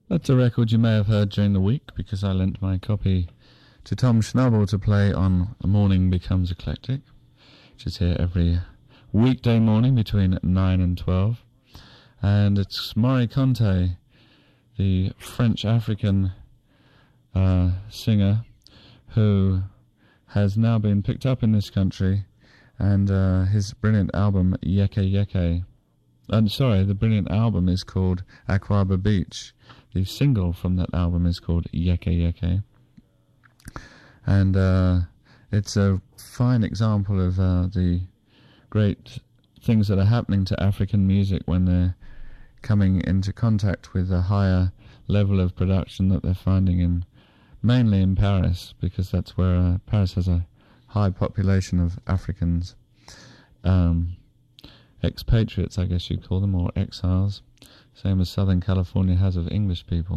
That's a record you may have heard during the week because I lent my copy to Tom Schnabel to play on A Morning Becomes Eclectic, which is here every weekday morning between 9 and 12. And it's Maury Conte, the French-African singer who has now been picked up in this country, and his brilliant album Yeke Yeke. The brilliant album is called Aquaba Beach. The single from that album is called Yeke Yeke. And it's a fine example of the great things that are happening to African music when they're coming into contact with a higher level of production that they're finding mainly in Paris, because that's where Paris has a high population of Africans. Expatriates, I guess you'd call them, or exiles, same as Southern California has of English people.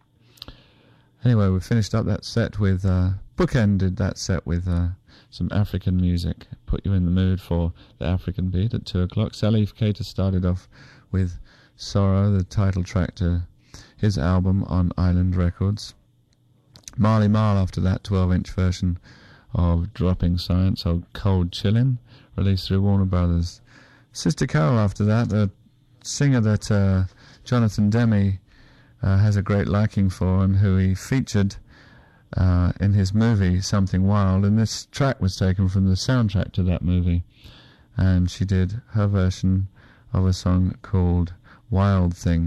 Anyway, we finished up that set with, bookended that set with some African music, put you in the mood for the African beat at 2 o'clock. Salif Keita started off with Sorrow, the title track to his album on Island Records. Marley Marl after that, 12-inch version of Dropping Science, or Cold Chillin', released through Warner Brothers. Sister Carol after that, a singer that Jonathan Demme has a great liking for and who he featured in his movie Something Wild, and this track was taken from the soundtrack to that movie, and she did her version of a song called Wild Thing.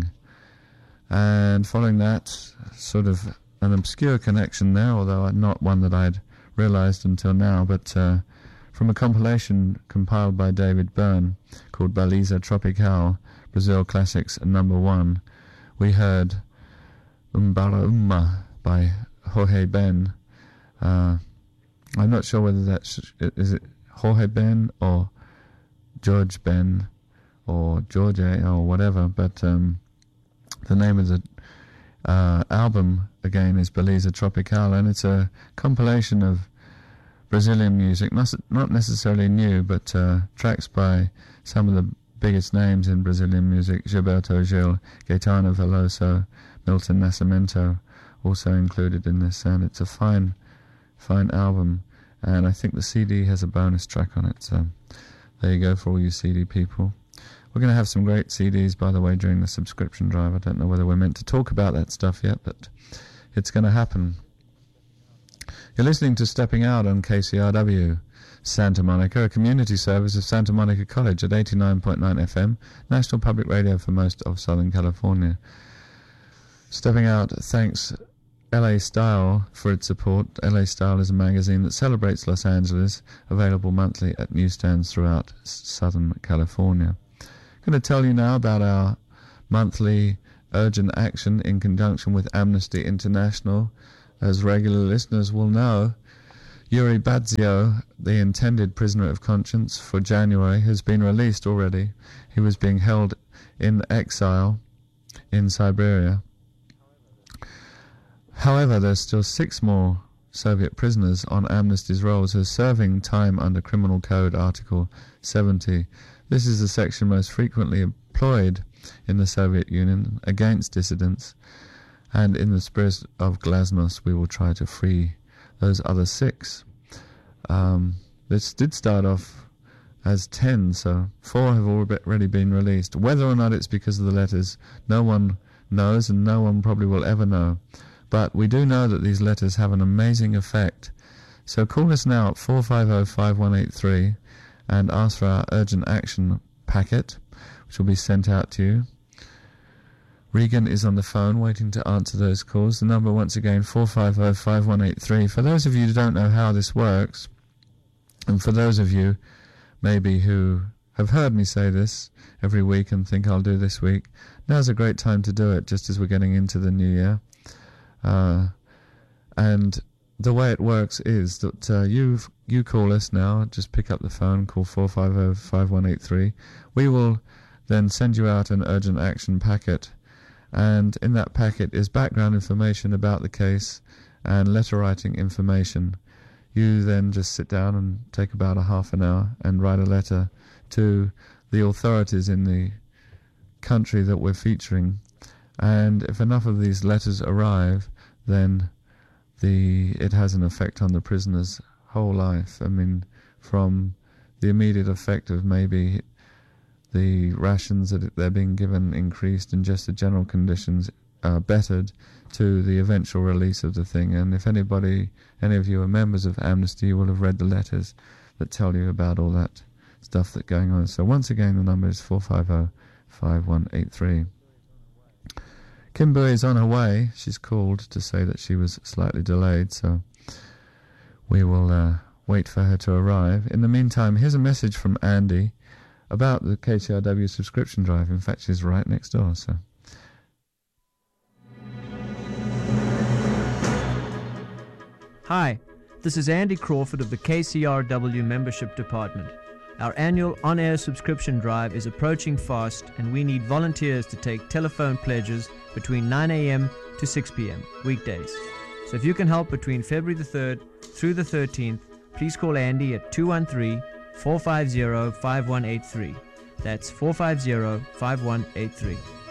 And following that, sort of an obscure connection there, although not one that I'd realised until now, but from a compilation compiled by David Byrne called Baliza Tropical, Brazil Classics #1, we heard Umbara Umma by Jorge Ben. I'm not sure whether is it Jorge Ben or George Ben or George or whatever, but the name of the album again is Baliza Tropical, and it's a compilation of Brazilian music, not necessarily new, but tracks by some of the biggest names in Brazilian music: Gilberto Gil, Gaetano Veloso, Milton Nascimento, also included in this, and it's a fine album, and I think the CD has a bonus track on it, so there you go for all you CD people. We're going to have some great CDs, by the way, during the subscription drive. I don't know whether we're meant to talk about that stuff yet, but it's going to happen. You're listening to Stepping Out on KCRW, Santa Monica, a community service of Santa Monica College at 89.9 FM, National Public Radio for most of Southern California. Stepping Out thanks LA Style for its support. LA Style is a magazine that celebrates Los Angeles, available monthly at newsstands throughout Southern California. I'm going to tell you now about our monthly urgent action in conjunction with Amnesty International. As regular listeners will know, Yuri Badzio, the intended prisoner of conscience for January, has been released already. He was being held in exile in Siberia. However, there's still 6 more Soviet prisoners on Amnesty's rolls who are serving time under Criminal Code Article 70. This is the section most frequently employed in the Soviet Union against dissidents, and in the spirit of glasnost we will try to free those other 6. This did start off as 10, so 4 have already been released. Whether or not it's because of the letters, no one knows, and no one probably will ever know. But we do know that these letters have an amazing effect. So call us now at 450-5183 and ask for our urgent action packet, which will be sent out to you. Regan is on the phone waiting to answer those calls. The number, once again, 450-5183. For those of you who don't know how this works, and for those of you maybe who have heard me say this every week and think I'll do this week, now's a great time to do it, just as we're getting into the new year. And the way it works is that you call us now, just pick up the phone, call 450-5183. We will then send you out an urgent action packet, and in that packet is background information about the case and letter writing information. You then just sit down and take about a half an hour and write a letter to the authorities in the country that we're featuring, And if enough of these letters arrive, then it has an effect on the prisoner's whole life. I mean, from the immediate effect of maybe the rations that they're being given increased and just the general conditions bettered, to the eventual release of the thing. And if any of you are members of Amnesty, you will have read the letters that tell you about all that stuff that's going on. So once again, the number is 450-5183. Kimberly is on her way. She's called to say that she was slightly delayed, so we will wait for her to arrive. In the meantime, here's a message from Andy about the KCRW subscription drive. In fact, she's right next door. So. Hi, this is Andy Crawford of the KCRW Membership Department. Our annual on-air subscription drive is approaching fast, and we need volunteers to take telephone pledges between 9 a.m. to 6 p.m. weekdays. So if you can help between February the 3rd through the 13th, please call Andy at 213-450-5183. That's 450-5183.